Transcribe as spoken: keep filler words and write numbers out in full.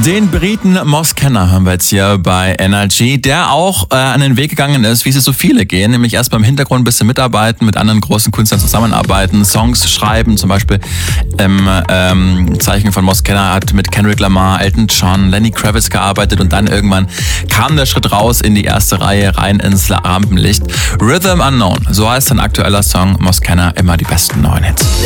Den Briten Moss Kenner haben wir jetzt hier bei N R G, der auch äh, an den Weg gegangen ist, wie es so viele gehen, nämlich erst beim Hintergrund ein bisschen mitarbeiten, mit anderen großen Künstlern zusammenarbeiten, Songs schreiben, zum Beispiel im ähm, Zeichen von Moss Kenner hat mit Kendrick Lamar, Elton John, Lenny Kravitz gearbeitet und dann irgendwann kam der Schritt raus in die erste Reihe, rein ins Rampenlicht. Rhythm Unknown, so heißt sein aktueller Song, Moss Kenner, immer die besten neuen Hits.